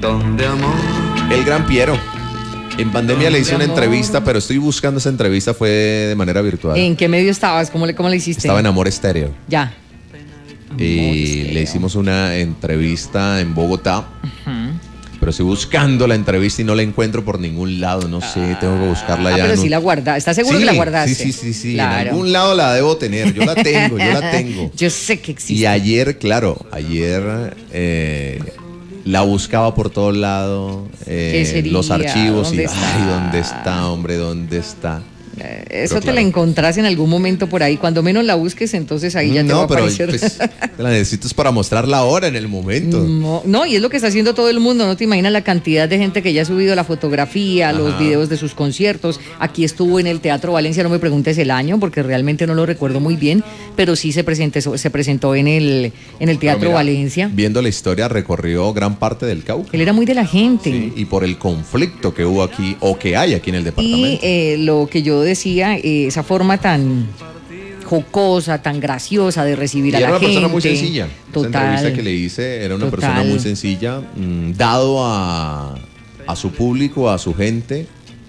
donde amor. El gran Piero. En pandemia le hice una entrevista, pero estoy buscando esa entrevista, fue de manera virtual. ¿En qué medio estabas? ¿Cómo le hiciste? Estaba en Amor Estéreo. Ya. Y le hicimos una entrevista en Bogotá. Pero estoy buscando la entrevista y no la encuentro por ningún lado. No sé, tengo que buscarla ya. Pero no. sí la guardaste. ¿Estás seguro Sí, que la guardaste? Sí. Claro. En algún lado la debo tener. Yo la tengo. Yo sé que existe. Y ayer, la buscaba por todos lados, los archivos ¿Dónde y está? ay, ¿dónde está, hombre? ¿Dónde está? Eso Pero te la encontrás en algún momento por ahí. Cuando menos la busques, entonces ahí ya te va a aparecer. Pues, te la necesito es para mostrarla ahora, en el momento. No, y es lo que está haciendo todo el mundo. No te imaginas la cantidad de gente que ya ha subido la fotografía, los videos de sus conciertos. Aquí estuvo en el Teatro Valencia, no me preguntes el año, porque realmente no lo recuerdo muy bien, pero sí se presentó en el Teatro Mira, Valencia. Viendo la historia, recorrió gran parte del Cauca. Él era muy de la gente. Sí, y por el conflicto que hubo aquí, o que hay aquí en el departamento. Y lo que yo decía, esa forma tan jocosa, tan graciosa de recibir a la gente. Era una persona muy sencilla. Total. Esa entrevista que le hice era una persona muy sencilla, dado a su público, a su gente.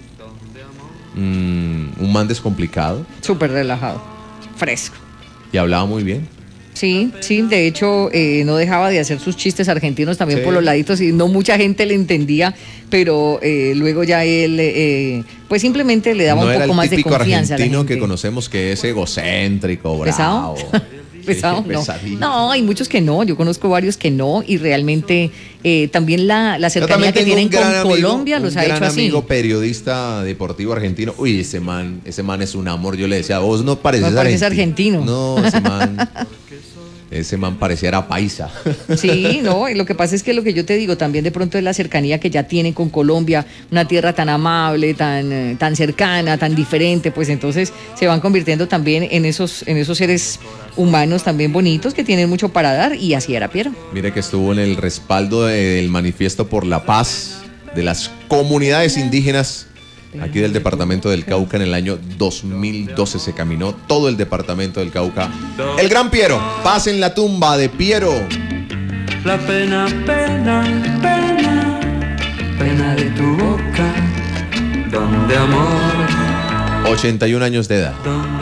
Un man descomplicado. Súper relajado, fresco. Y hablaba muy bien. Sí, de hecho no dejaba de hacer sus chistes argentinos también Sí. por los laditos y no mucha gente le entendía, pero luego ya él pues simplemente le daba un poco más de confianza a la gente. Argentino que conocemos que es egocéntrico, bravo. ¿Pesado? Sí, No. pesadillo. No, hay muchos que no, yo conozco varios que no y realmente también la cercanía que tienen con Colombia los ha hecho así. Un gran amigo periodista deportivo argentino. Uy, ese man es un amor. Yo le decía, vos no pareces argentino. No, ese man parecía era paisa. Sí, no, y lo que pasa es que lo que yo te digo también de pronto es la cercanía que ya tienen con Colombia, una tierra tan amable, tan cercana, tan diferente, pues entonces se van convirtiendo también en esos seres humanos también bonitos que tienen mucho para dar y así era Piero. Mire que estuvo en el respaldo del manifiesto por la paz de las comunidades indígenas aquí del departamento del Cauca en el año 2012. Se caminó todo el departamento del Cauca. El gran Piero, paz en la tumba de Piero. La pena de tu boca, donde amor, 81 años de edad. donde